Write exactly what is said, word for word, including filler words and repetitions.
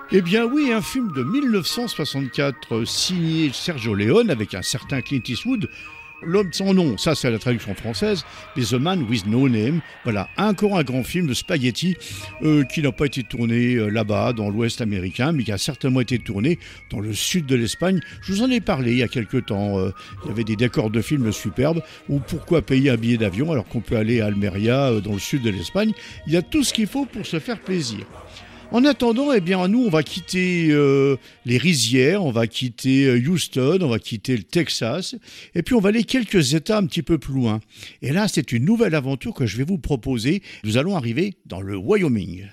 Eh bien oui, un film de mille neuf cent soixante-quatre euh, signé Sergio Leone avec un certain Clint Eastwood. L'homme sans nom, ça c'est la traduction française, mais The Man with No Name. Voilà, encore un grand film de spaghetti euh, qui n'a pas été tourné euh, là-bas, dans l'Ouest américain, mais qui a certainement été tourné dans le sud de l'Espagne. Je vous en ai parlé il y a quelques temps. Euh, il y avait des décors de films superbes. Ou pourquoi payer un billet d'avion alors qu'on peut aller à Almeria, euh, dans le sud de l'Espagne. Il y a tout ce qu'il faut pour se faire plaisir. En attendant, eh bien, nous, on va quitter euh, les rizières, on va quitter euh, Houston, on va quitter le Texas, et puis on va aller quelques États un petit peu plus loin. Et là, c'est une nouvelle aventure que je vais vous proposer. Nous allons arriver dans le Wyoming.